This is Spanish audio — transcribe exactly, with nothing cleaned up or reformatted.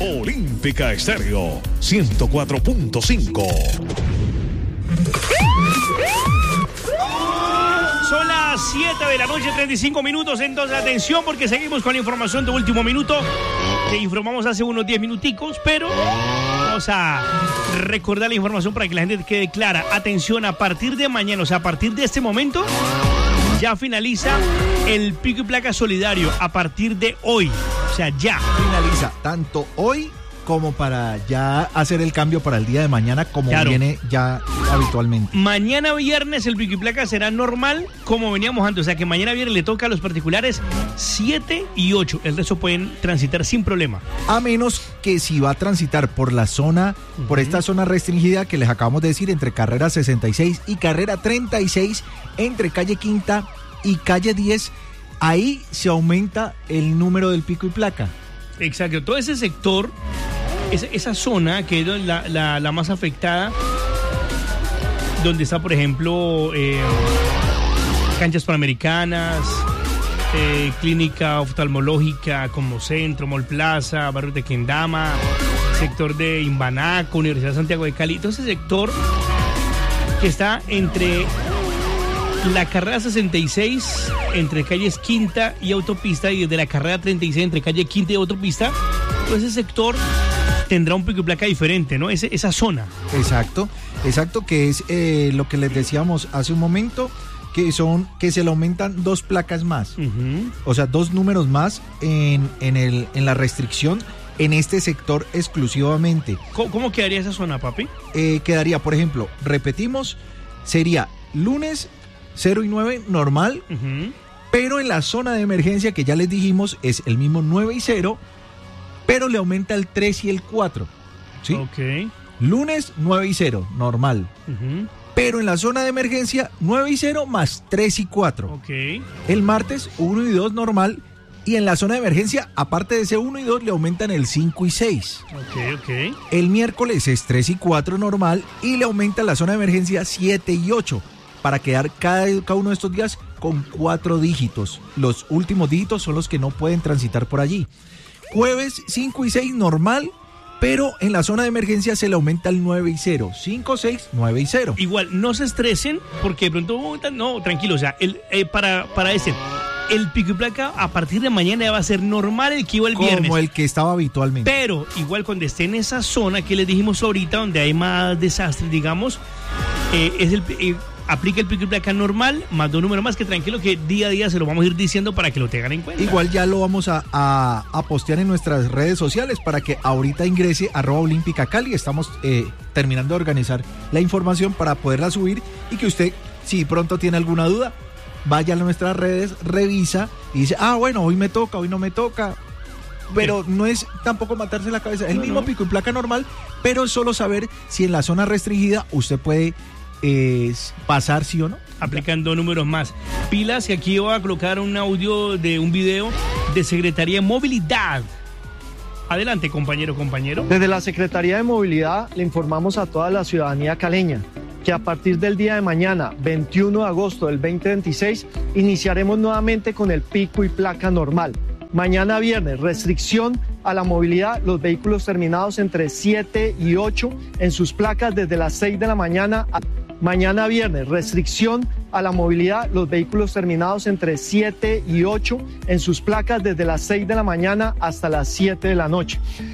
Olímpica Estéreo ciento cuatro punto cinco. Son las siete de la noche, treinta y cinco minutos. Entonces, atención, porque seguimos con la información de último minuto que informamos hace unos diez minuticos, pero vamos a recordar la información para que la gente quede clara. Atención, a partir de mañana, o sea, a partir de este momento, ya finaliza el pico y placa solidario. A partir de hoy, o sea, ya finaliza tanto hoy como para ya hacer el cambio para el día de mañana, como claro. viene ya habitualmente. Mañana viernes el pico y placa será normal como veníamos antes, o sea que mañana viernes le toca a los particulares siete y ocho, el resto pueden transitar sin problema. A menos que si va a transitar por la zona, uh-huh. por esta zona restringida que les acabamos de decir, entre carrera sesenta y seis y carrera treinta y seis, entre calle Quinta y calle diez, ahí se aumenta el número del pico y placa. Exacto, todo ese sector, esa, esa zona que es la, la, la más afectada, donde está, por ejemplo, eh, canchas panamericanas, eh, clínica oftalmológica como Centro, Mall Plaza, barrio de Kendama, sector de Imbanaco, Universidad de Santiago de Cali, todo ese sector que está entre la carrera sesenta y seis, entre calles Quinta y Autopista, y desde la carrera treinta y seis, entre calle Quinta y Autopista, pues ese sector tendrá un pico y placa diferente, ¿no? Ese, esa zona. Exacto, exacto, que es eh, lo que les decíamos hace un momento, que son, que se le aumentan dos placas más, uh-huh. o sea, dos números más en, en, el, en la restricción en este sector exclusivamente. ¿Cómo, cómo quedaría esa zona, papi? Eh, quedaría, por ejemplo, repetimos, sería lunes cero y nueve normal, uh-huh. pero en la zona de emergencia que ya les dijimos es el mismo nueve y cero, pero le aumenta el tres y el cuatro, ¿sí? Ok. Lunes nueve y cero normal, uh-huh. pero en la zona de emergencia nueve y cero más tres y cuatro. Ok. El martes uno y dos normal, y en la zona de emergencia, aparte de ese uno y dos, le aumentan el cinco y seis. Ok, ok. El miércoles es tres y cuatro normal, y le aumenta la zona de emergencia siete y ocho. Para quedar cada, cada uno de estos días con cuatro dígitos. Los últimos dígitos son los que no pueden transitar por allí. Jueves cinco y seis normal, pero en la zona de emergencia se le aumenta el nueve y cero. cinco, seis, nueve y cero. Igual, no se estresen, porque de pronto, no, tranquilo, o sea, el, eh, para, para ese, el pico y placa a partir de mañana ya va a ser normal el que iba el Como viernes. Como el que estaba habitualmente. Pero igual cuando esté en esa zona que les dijimos ahorita, donde hay más desastres, digamos, eh, es el... Eh, aplica el pico y placa normal, más dos números más, que tranquilo que día a día se lo vamos a ir diciendo para que lo tengan en cuenta. Igual ya lo vamos a, a, a postear en nuestras redes sociales para que ahorita ingrese arroba Olímpica Cali. Estamos eh, terminando de organizar la información para poderla subir, y que usted, si pronto tiene alguna duda, vaya a nuestras redes, revisa y dice, ah, bueno, hoy me toca, hoy no me toca. Pero no es tampoco matarse la cabeza, es el no, mismo no. pico y placa normal, pero es solo saber si en la zona restringida usted puede es pasar, sí o no. Aplicando números más. Pilas, que aquí voy a colocar un audio de un video de Secretaría de Movilidad. Adelante, compañero, compañero. Desde la Secretaría de Movilidad le informamos a toda la ciudadanía caleña que a partir del día de mañana, veintiuno de agosto del veinte veintiséis, iniciaremos nuevamente con el pico y placa normal. Mañana viernes, restricción a la movilidad, los vehículos terminados entre siete y ocho en sus placas desde las seis de la mañana. A... Mañana viernes, restricción a la movilidad, los vehículos terminados entre siete y ocho en sus placas desde las seis de la mañana hasta las siete de la noche.